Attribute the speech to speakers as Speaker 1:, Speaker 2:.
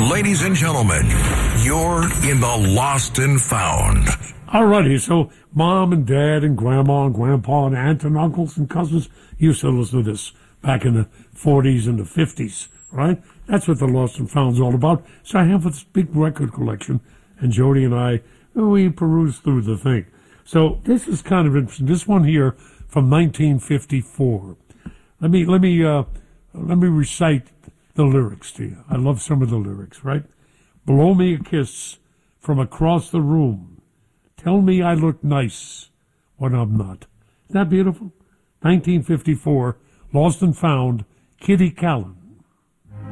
Speaker 1: Ladies and gentlemen, you're in the Lost and Found.
Speaker 2: Alrighty, so mom and dad and grandma and grandpa and aunt and uncles and cousins used to listen to this back in the 40s and the 50s, right? That's what the Lost and Found's all about. So I have this big record collection, and Jody and I, we peruse through the thing. So this is kind of interesting. This one here from 1954. Let me recite the lyrics to you. I love some of the lyrics, right? Blow me a kiss from across the room. Tell me I look nice when I'm not. Isn't that beautiful? 1954, Lost and Found, Kitty Callan.